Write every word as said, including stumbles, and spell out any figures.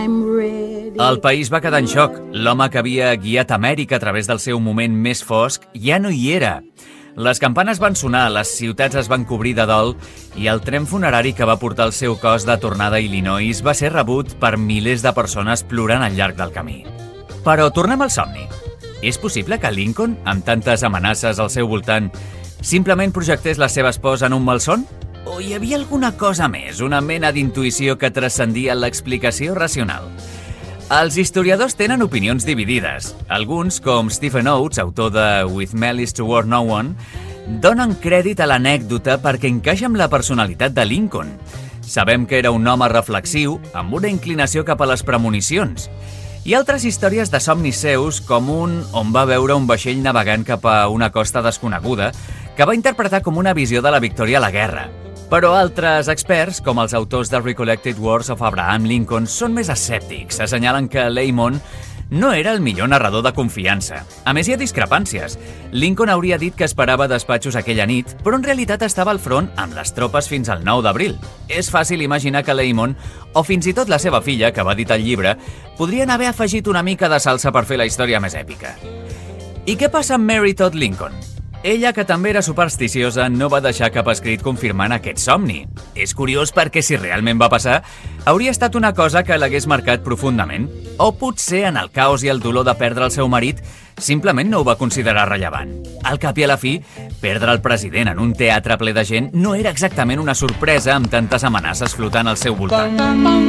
El país va quedar en xoc. L'home que havia guiat Amèrica a través del seu moment més fosc ja no hi era. Les campanes van sonar, les ciutats es van cobrir de dol i el tren funerari que va portar el seu cos de tornada a Illinois va ser rebut per milers de persones plorant al llarg del camí. Però tornem al somni. És possible que Lincoln, amb tantes amenaces al seu voltant, simplement projectés la seva esposa en un malson? O hi havia alguna cosa més, una mena d'intuïció que transcendia l'explicació racional? Els historiadors tenen opinions dividides. Alguns, com Stephen Oates, autor de With Malice Toward No One, donen crèdit a l'anècdota perquè encaixa amb la personalitat de Lincoln. Sabem que era un home reflexiu, amb una inclinació cap a les premonicions. Hi ha altres històries de somnis seus, com un on va veure un vaixell navegant cap a una costa desconeguda, que va interpretar com una visió de la victòria a la guerra. Però altres experts, com els autors de Recollected Words of Abraham Lincoln, són més escèptics. Assenyalen que Lamon no era el millor narrador de confiança. A més, hi ha discrepàncies. Lincoln hauria dit que esperava despatxos aquella nit, però en realitat estava al front amb les tropes fins al nou d'abril. És fàcil imaginar que Lamon, o fins i tot la seva filla, que va editar el llibre, podrien haver afegit una mica de salsa per fer la història més èpica. I què passa amb Mary Todd Lincoln? Ella, que també era supersticiosa, no va deixar cap escrit confirmant aquest somni. És curiós perquè si realment va passar, hauria estat una cosa que l'hagués marcat profundament. O potser, en el caos i el dolor de perdre el seu marit, simplement no ho va considerar rellevant. Al cap i a la fi, perdre el president en un teatre ple de gent no era exactament una sorpresa amb tantes amenaces flotant al seu voltant.